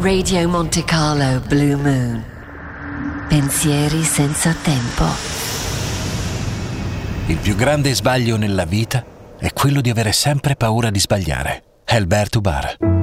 Radio Monte Carlo Blue Moon. Pensieri senza tempo. Il più grande sbaglio nella vita è quello di avere sempre paura di sbagliare. Alberto Bar.